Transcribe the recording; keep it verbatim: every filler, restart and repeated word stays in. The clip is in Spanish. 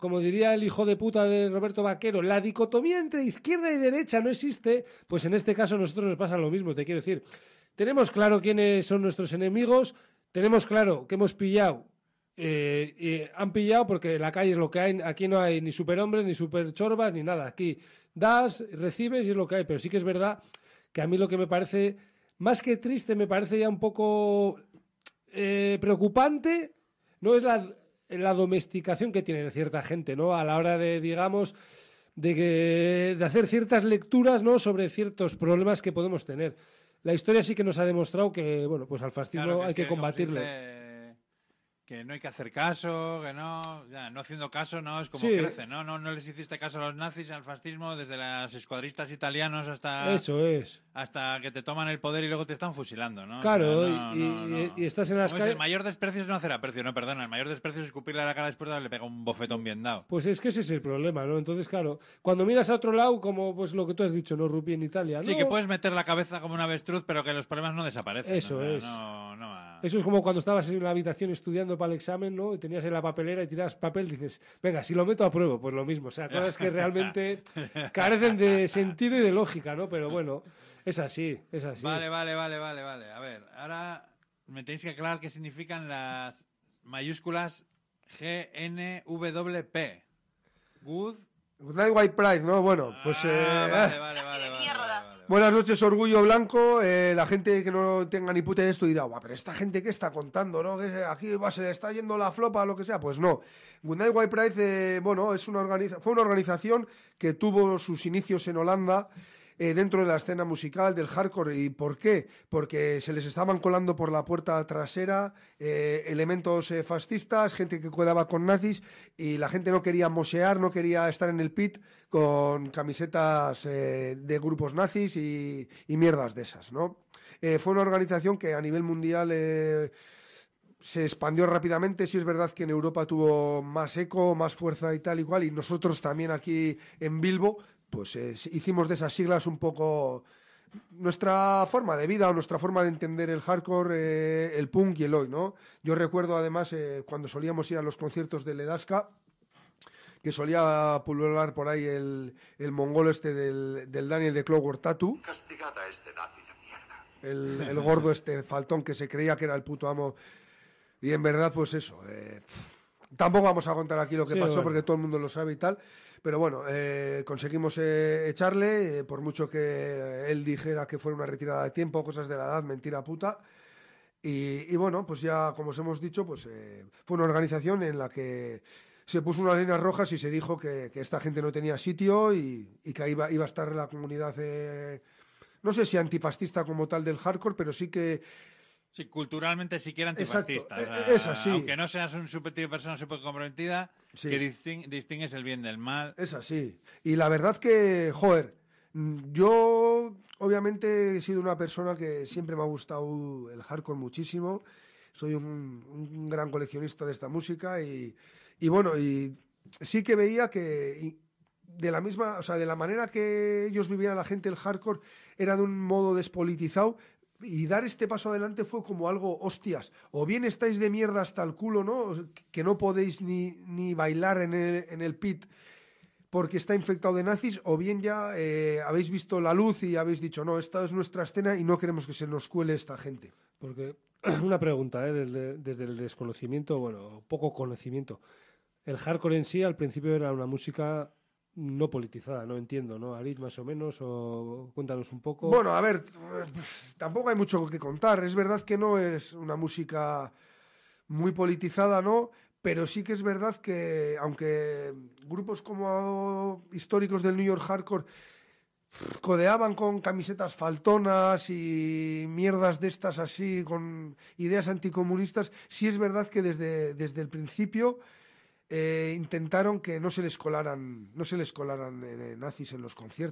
como diría el hijo de puta de Roberto Vaquero, la dicotomía entre izquierda y derecha no existe, pues en este caso a nosotros nos pasa lo mismo, te quiero decir. Tenemos claro quiénes son nuestros enemigos, tenemos claro que hemos pillado, eh, y han pillado porque la calle es lo que hay, aquí no hay ni superhombres, ni superchorbas, ni nada, aquí das, recibes y es lo que hay, pero sí que es verdad que a mí lo que me parece, más que triste, me parece ya un poco eh, preocupante, no es la... la domesticación que tiene cierta gente, ¿no? A la hora de, digamos, de, que, de hacer ciertas lecturas, ¿no? Sobre ciertos problemas que podemos tener. La historia sí que nos ha demostrado que, bueno, pues al fascismo claro, que hay que, que combatirle. Que no hay que hacer caso, que no, ya, no haciendo caso, no es como Sí. crece, ¿no? ¿no? No les hiciste caso a los nazis, al fascismo, desde los escuadristas italianos hasta... Eso es. Hasta que te toman el poder y luego te están fusilando, ¿no? Claro, O sea, no, y, no, y- no. y estás en las Como es, calles... el mayor desprecio es no hacer aprecio, no, perdona, el mayor desprecio es escupirle a la cara después de haberle pegado un bofetón bien dado. Pues es que ese es el problema, ¿no? Entonces, claro, cuando miras a otro lado, como pues lo que tú has dicho, ¿no? Rupi en Italia, Sí, ¿no? que puedes meter la cabeza como un avestruz, pero que los problemas no desaparecen. Eso ¿no? es. No, no, a- Eso es como cuando estabas en la habitación estudiando para el examen, ¿no? Y tenías en la papelera y tiras papel, dices, venga, si lo meto a prueba, pues lo mismo. O sea, cosas que realmente carecen de sentido y de lógica, ¿no? Pero bueno, es así, es así. Vale, vale, vale, vale, vale. A ver, ahora me tenéis que aclarar qué significan las mayúsculas G N W P. Good. Good Night White Pride, ¿no? Bueno, pues... Ah, eh, vale, vale, vale, vale, vale, vale. Buenas noches, Orgullo Blanco. Eh, la gente que no tenga ni puta de esto dirá, guau, pero esta gente, ¿qué está contando, no? Que aquí va, se le está yendo la flopa o lo que sea. Pues no. Good Night White Pride, eh, bueno, es una organiza- fue una organización que tuvo sus inicios en Holanda, eh, dentro de la escena musical del hardcore. ¿Y por qué? Porque se les estaban colando por la puerta trasera eh, elementos eh, fascistas, gente que quedaba con nazis, y la gente no quería mosear, no quería estar en el pit con camisetas eh, de grupos nazis y, y mierdas de esas, ¿no? Eh, fue una organización que a nivel mundial eh, se expandió rápidamente. Sí es verdad que en Europa tuvo más eco, más fuerza y tal y cual, y nosotros también aquí en Bilbo, pues eh, hicimos de esas siglas un poco nuestra forma de vida o nuestra forma de entender el hardcore, eh, el punk y el hoy, ¿no? Yo recuerdo además eh, cuando solíamos ir a los conciertos de Ledasca, que solía pulular por ahí el, el mongol este del, del Daniel de Clockwork Tattoo. Castigada este nazi de mierda. El, el gordo este faltón que se creía que era el puto amo. Y en verdad, pues eso. Eh, tampoco vamos a contar aquí lo que Sí, pasó, bueno. porque todo el mundo lo sabe y tal. Pero bueno, eh, conseguimos eh, echarle, eh, por mucho que él dijera que fuera una retirada de tiempo, cosas de la edad, mentira puta. Y, y bueno, pues ya, como os hemos dicho, pues eh, fue una organización en la que se puso unas líneas rojas y se dijo que, que esta gente no tenía sitio y, y que iba, iba a estar la comunidad, eh, no sé si antifascista como tal del hardcore, pero sí que... Sí, culturalmente siquiera Exacto, antifascista. eh, o sea, eh, es así. Aunque no seas un super tipo de persona súper comprometida, Sí. que distin- distingues el bien del mal. Es así. Y la verdad que, joder, mm, yo obviamente he sido una persona que siempre me ha gustado el hardcore muchísimo. Soy un, un gran coleccionista de esta música y, y bueno, y sí que veía que y de la misma, o sea, de la manera que ellos vivían la gente el hardcore era de un modo despolitizado. Y dar este paso adelante fue como algo, hostias, o bien estáis de mierda hasta el culo, ¿no? Que no podéis ni, ni bailar en el, en el pit porque está infectado de nazis, o bien ya eh, habéis visto la luz y habéis dicho, no, esta es nuestra escena y no queremos que se nos cuele esta gente. Porque, una pregunta, ¿eh? Desde, desde el desconocimiento, bueno, poco conocimiento. El hardcore en sí al principio era una música no politizada, no entiendo, ¿no? Arit, más o menos, o cuéntanos un poco. Bueno, a ver, tampoco hay mucho que contar. Es verdad que no es una música muy politizada, ¿no? Pero sí que es verdad que, aunque grupos como históricos del New York Hardcore codeaban con camisetas faltonas y mierdas de estas así, con ideas anticomunistas, sí es verdad que desde, desde el principio eh, intentaron que no se les colaran, no se les colaran eh, nazis en los conciertos.